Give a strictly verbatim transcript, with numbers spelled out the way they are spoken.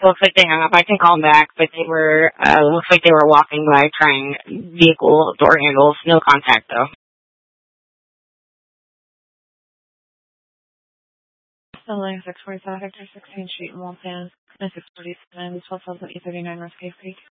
looks like they hung up. I can call them back, but they were, uh, looks like they were walking by trying vehicle door handles. No contact, though. Building six forty-seven, Victor sixteenth Street in Waltham, six forty-seven, twelve thousand eight thirty-nine West Cave Creek.